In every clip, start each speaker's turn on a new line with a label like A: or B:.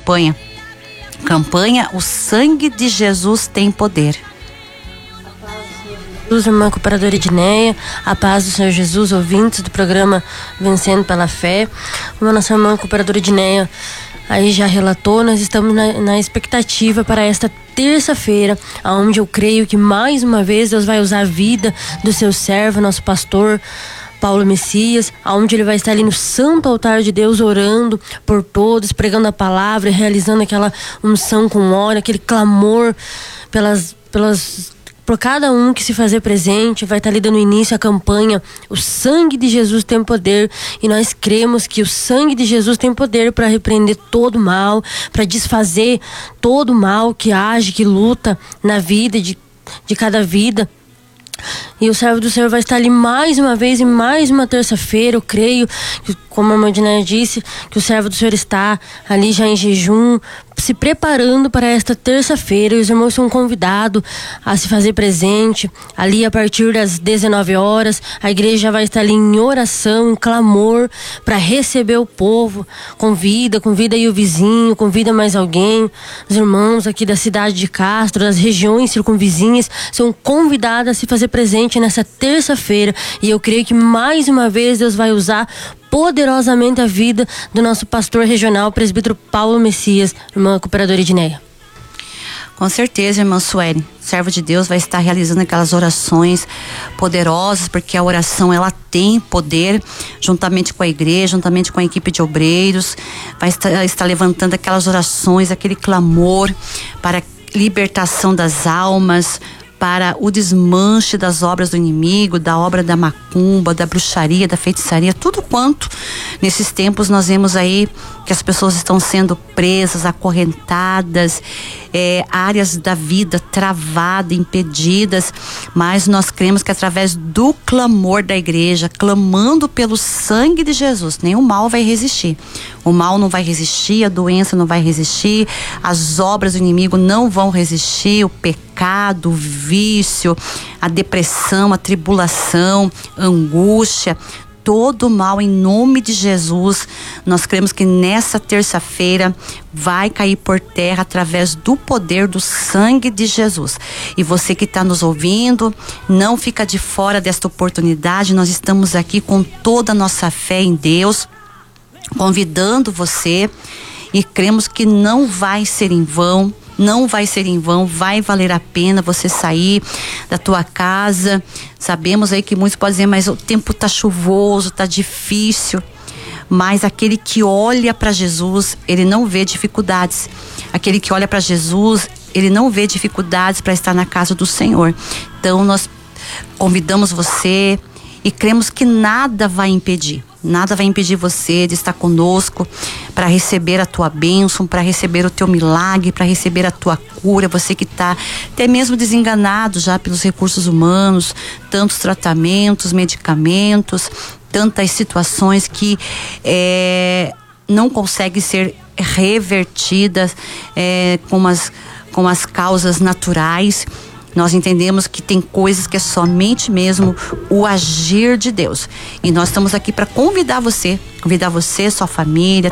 A: campanha. Campanha O Sangue de Jesus Tem Poder.
B: Irmã Cooperadora Edneia, a paz do Senhor Jesus, ouvintes do programa Vencendo pela Fé. Como nossa irmã Cooperadora Edneia aí já relatou, nós estamos na expectativa para esta terça-feira, onde eu creio que mais uma vez Deus vai usar a vida do seu servo, nosso pastor Paulo Messias, onde ele vai estar ali no santo altar de Deus, orando por todos, pregando a palavra, realizando aquela unção com óleo, aquele clamor por cada um que se fazer presente. Vai estar ali dando início à campanha O Sangue de Jesus Tem Poder, e nós cremos que o sangue de Jesus tem poder para repreender todo mal, para desfazer todo mal que age, que luta na vida de cada vida. E o servo do Senhor vai estar ali mais uma vez, em mais uma terça-feira. Eu creio, como a irmã Dinéia disse, que o servo do Senhor está ali já em jejum, se preparando para esta terça-feira. E os irmãos são convidados a se fazer presente. Ali a partir das 19 horas, a igreja já vai estar ali em oração, em clamor, para receber o povo. Convida aí o vizinho, convida mais alguém. Os irmãos aqui da cidade de Castro, das regiões circunvizinhas, são convidados a se fazer presente nessa terça-feira. E eu creio que mais uma vez Deus vai usar poderosamente a vida do nosso pastor regional, presbítero Paulo Messias, irmã Cooperadora Edneia.
A: Com certeza, irmã Sueli, servo de Deus vai estar realizando aquelas orações poderosas, porque a oração ela tem poder, juntamente com a igreja, juntamente com a equipe de obreiros, vai estar levantando aquelas orações, aquele clamor para a libertação das almas, para o desmanche das obras do inimigo, da obra da macumba, da bruxaria, da feitiçaria, tudo quanto nesses tempos nós vemos aí que as pessoas estão sendo presas, acorrentadas, áreas da vida travadas, impedidas, mas nós cremos que através do clamor da igreja, clamando pelo sangue de Jesus, nenhum mal vai resistir. O mal não vai resistir, a doença não vai resistir, as obras do inimigo não vão resistir, o pecado, o vício, a depressão, a tribulação, a angústia, todo mal em nome de Jesus. Nós cremos que nessa terça-feira vai cair por terra através do poder do sangue de Jesus. E você que está nos ouvindo, não fica de fora desta oportunidade. Nós estamos aqui com toda a nossa fé em Deus, convidando você, e cremos que não vai ser em vão. Não vai ser em vão, vai valer a pena você sair da tua casa. Sabemos aí que muitos podem dizer, mas o tempo tá chuvoso, tá difícil. Mas aquele que olha para Jesus, ele não vê dificuldades. Aquele que olha para Jesus, ele não vê dificuldades para estar na casa do Senhor. Então nós convidamos você e cremos que nada vai impedir você de estar conosco para receber a tua bênção, para receber o teu milagre, para receber a tua cura. Você que está até mesmo desenganado já pelos recursos humanos, tantos tratamentos, medicamentos, tantas situações que não conseguem ser revertidas com as causas naturais. Nós entendemos que tem coisas que é somente mesmo o agir de Deus. E nós estamos aqui para convidar você, sua família,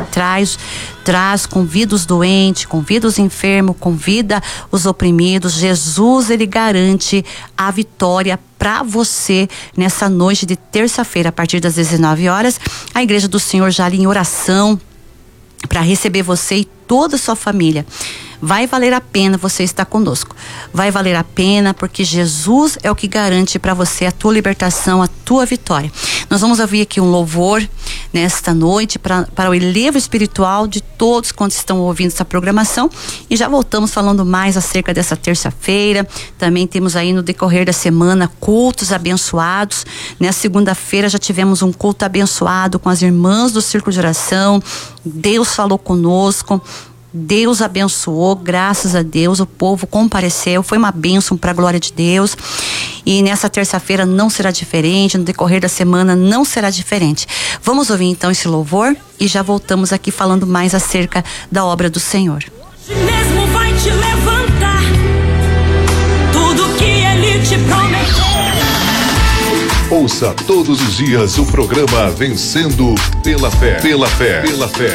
A: convida os doentes, convida os enfermos, convida os oprimidos. Jesus, ele garante a vitória para você nessa noite de terça-feira, a partir das 19 horas. A Igreja do Senhor já ali em oração para receber você e toda a sua família. Vai valer a pena você estar conosco. Vai valer a pena, porque Jesus é o que garante para você a tua libertação, a tua vitória. Nós vamos ouvir aqui um louvor nesta noite para o elevo espiritual de todos quantos estão ouvindo essa programação, e já voltamos falando mais acerca dessa terça-feira. Também temos aí no decorrer da semana cultos abençoados. Nessa segunda-feira já tivemos um culto abençoado com as irmãs do Círculo de Oração. Deus falou conosco, Deus abençoou, graças a Deus, o povo compareceu, foi uma bênção para a glória de Deus. E nessa terça-feira não será diferente, no decorrer da semana não será diferente. Vamos ouvir então esse louvor e já voltamos aqui falando mais acerca da obra do Senhor.
C: Hoje mesmo vai te levantar, tudo que Ele te prometeu.
D: Ouça todos os dias o programa Vencendo pela Fé.